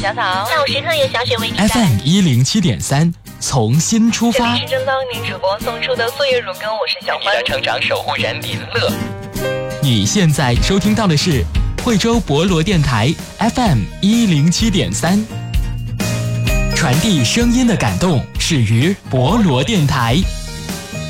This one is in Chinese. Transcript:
小草。 下午时刻由小雪为您带来 FM107.3，从新出这发里。是正当您主播送出的岁月如歌，我是小欢。 你的成长守护人林乐。 你现在收听到的是惠州博罗电台 FM107.3，传递声音的感动始于博罗电台。